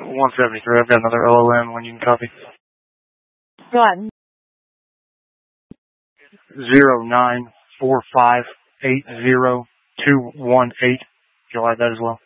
173. I've got another LLM when you can copy. Go ahead. 094580218. You'll add that as well.